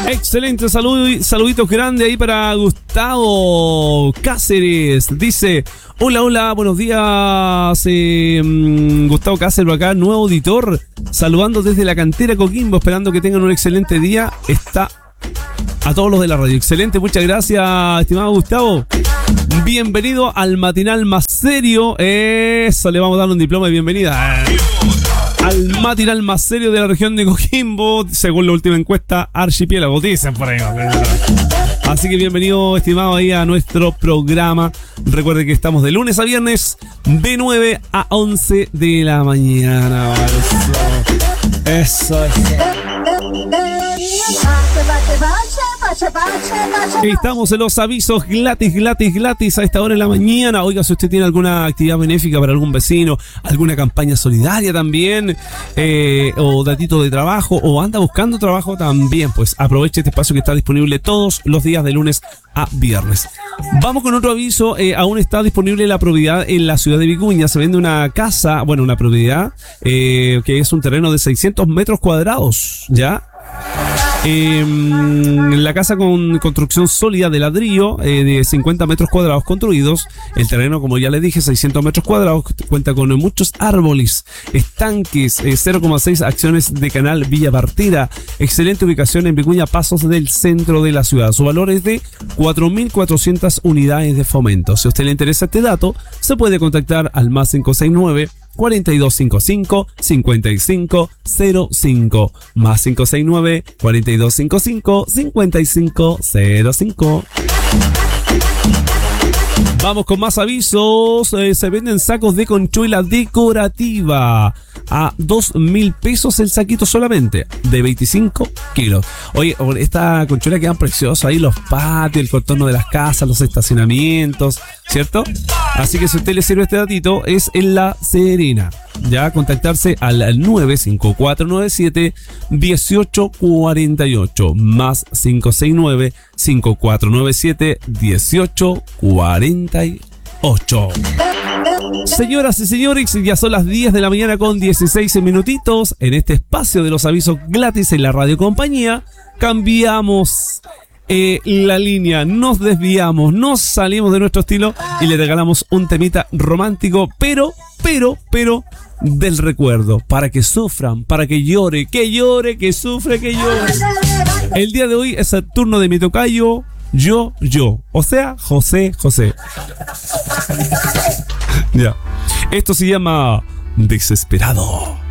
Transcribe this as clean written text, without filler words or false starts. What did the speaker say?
Excelente, saluditos grandes ahí para Gustavo Cáceres. Dice, hola, buenos días, Gustavo Cáceres acá, nuevo auditor, saludando desde la cantera Coquimbo, esperando que tengan un excelente día. Está a todos los de la radio. Excelente, muchas gracias, estimado Gustavo. Bienvenido al matinal más serio. Eso, le vamos a dar un diploma de bienvenida al matinal más serio de la región de Coquimbo, según la última encuesta Archipiélago, dicen por ahí. Así que bienvenido, estimado, ahí a nuestro programa. Recuerde que estamos de lunes a viernes de 9 a 11 de la mañana. Eso. Estamos en los avisos gratis a esta hora de la mañana. Oiga, si usted tiene alguna actividad benéfica para algún vecino, alguna campaña solidaria también, o datito de trabajo, o anda buscando trabajo también, pues aproveche este espacio que está disponible todos los días de lunes a viernes. Vamos con otro aviso. Aún está disponible la propiedad en la ciudad de Vicuña. Se vende una casa, una propiedad que es un terreno de 600 metros cuadrados, ¿ya? La casa con construcción sólida de ladrillo, de 50 metros cuadrados construidos. El terreno, como ya les dije, 600 metros cuadrados, cuenta con muchos árboles, estanques, 0,6 acciones de canal Villa Partida. Excelente ubicación en Vicuña, pasos del centro de la ciudad. Su valor es de 4.400 unidades de fomento. Si a usted le interesa este dato, se puede contactar al más 569 4255 5505 más 569 4255 5505. Vamos con más avisos. Se venden sacos de conchuela decorativa a 2.000 pesos el saquito solamente, de 25 kilos. Oye, esta conchuela quedan preciosas ahí, los patios, el contorno de las casas, los estacionamientos, ¿cierto? Así que si a usted le sirve este datito, es en La Serena. Ya, contactarse al 95497-1848 más 569-5497-1848. Señoras y señores, ya son las 10 de la mañana con 16 minutitos. En este espacio de los avisos gratis en la radio compañía, cambiamos la línea, nos desviamos, nos salimos de nuestro estilo y le regalamos un temita romántico, pero del recuerdo, para que sufran, para que llore, que sufre, que llore. El día de hoy es el turno de mi tocayo, yo, o sea, José. Ya. Esto se llama Desesperado.